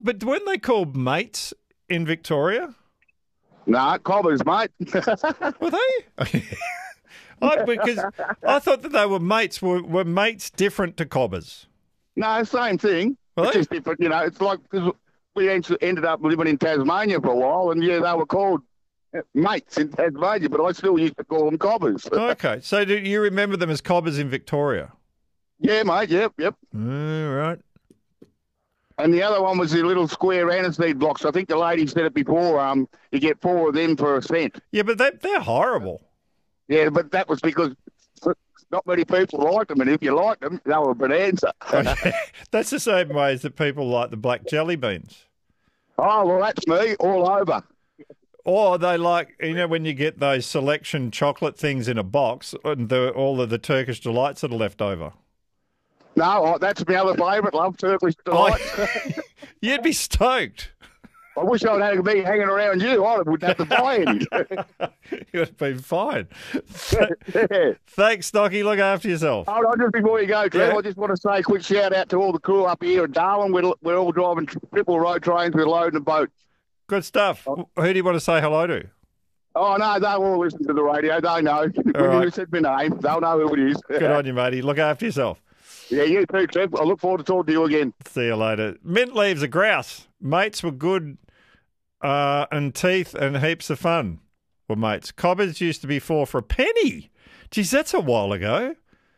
But weren't they called mates in Victoria? Nah, cobbers, mate. Were they? Because I thought that they were mates. Were mates different to cobbers? No, same thing. Were It's they? just different, you know. It's like because we ended up living in Tasmania for a while, and yeah, they were called mates in Tasmania, but I still used to call them cobbers. Okay. So do you remember them as cobbers in Victoria? Yeah, mate. Yep, yep. All right. And the other one was the little square aniseed blocks. I think the lady said it before. You get 4 of them for a cent. Yeah, but they're horrible. Yeah, but that was because not many people liked them, and if you liked them, they were a bonanza. That's the same way as that people like the black jelly beans. Oh, well, that's me all over. Or they like, when you get those selection chocolate things in a box and all of the Turkish delights that are left over. No, that's my other favourite. Love Turkish delight. You'd be stoked. I wish I'd had me hanging around you. I wouldn't have to buy any. You would have been fine. Yeah. Thanks, Stocky. Look after yourself. Hold on, just before you go, Trev, Yeah. I just want to say a quick shout out to all the crew up here in Darwin. We're all driving triple road trains. We're loading a boat. Good stuff. Who do you want to say hello to? Oh, no, they all listen to the radio. They know. When right. you said my name, they'll know who it is. Good on you, matey. Look after yourself. Yeah, you too, Trev. I look forward to talking to you again. See you later. Mint leaves a grouse. Mates were good and teeth and heaps of fun were mates. Cobbers used to be 4 for a penny. Geez, that's a while ago.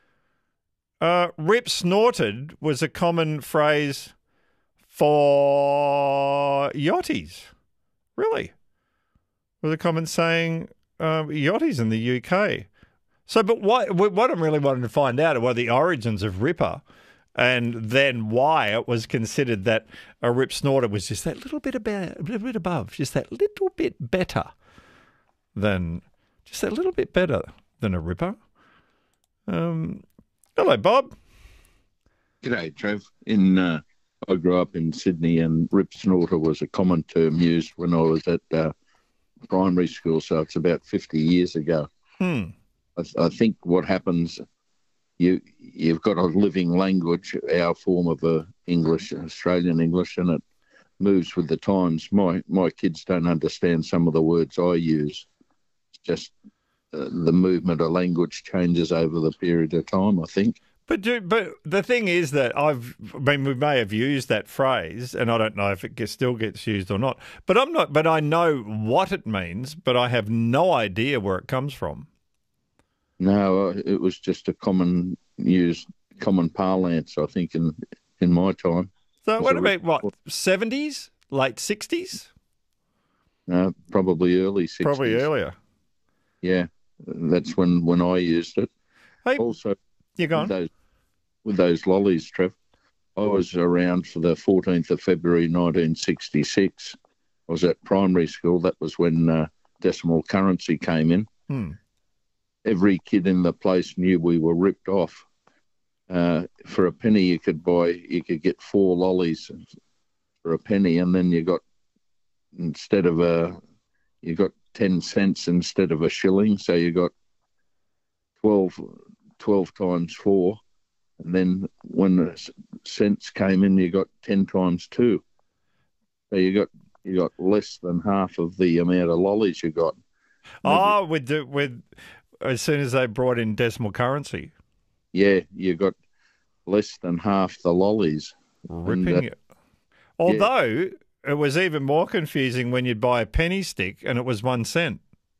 Rip snorted was a common phrase for yachties. Really? Was a common saying yachties in the UK. So, but what I'm really wanting to find out are the origins of Ripper, and then why it was considered that a rip snorter was just that little bit above, just that little bit better than a ripper. Hello, Bob. G'day, Trev. I grew up in Sydney, and rip snorter was a common term used when I was at primary school, so it's about 50 years ago. I think what happens, you've got a living language, our form of Australian English, and it moves with the times. My kids don't understand some of the words I use. It's just the movement of language changes over the period of time, I think. But the thing is that we may have used that phrase, and I don't know if it still gets used or not. But I know what it means, but I have no idea where it comes from. No, it was just a common parlance, I think, in my time. So what about 70s, late 60s? Probably early 60s. Probably earlier. Yeah, that's when I used it. Hey, also, you go on. With those lollies, Trev, I was around for the 14th of February 1966. I was at primary school. That was when decimal currency came in. Every kid in the place knew we were ripped off. For a penny, you could get 4 lollies for a penny, and then you got 10 cents instead of a shilling, so you got 12 times 4, and then when the cents came in, you got 10 times 2. So you got less than half of the amount of lollies you got. Oh, with as soon as they brought in decimal currency. Yeah, you got less than half the lollies. Ripping it. Although it was even more confusing when you'd buy a penny stick and it was 1 cent.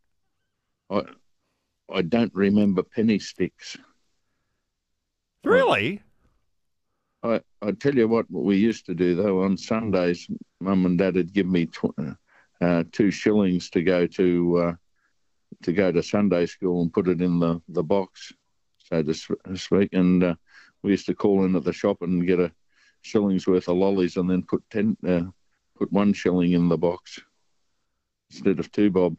I don't remember penny sticks. Really? I tell you what we used to do, though. On Sundays, Mum and Dad would give me 2 shillings to go to Sunday school and put it in the box, so to speak. And we used to call in at the shop and get a shilling's worth of lollies, and then put 1 shilling in the box instead of 2 bob.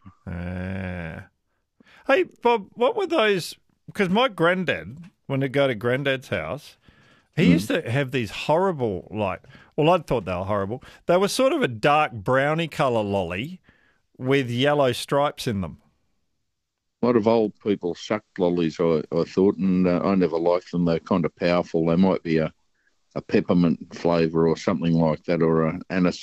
Hey, Bob, what were those? Because my granddad, when I go to Granddad's house, he used to have these horrible, I thought they were horrible. They were sort of a dark browny colour lolly with yellow stripes in them. A lot of old people sucked lollies, I thought, and I never liked them. They're kind of powerful. They might be a a peppermint flavour or something like that, or a